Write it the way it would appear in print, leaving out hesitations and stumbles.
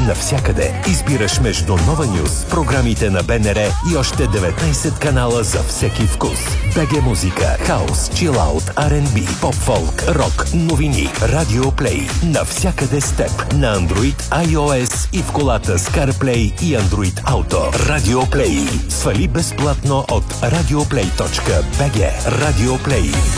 навсякъде. Избираш между Нова Нюз, програмите на БНР и още 19 канала за всеки вкус. БГ Музика, хаус, чилаут, R&B, поп-фолк, рок, новини, Радио Плей. Навсякъде с теб. На Android, iOS и в колата с CarPlay и Android Auto. Радио Плей. Свали безплатно от radioplay.bg. Радио Плей.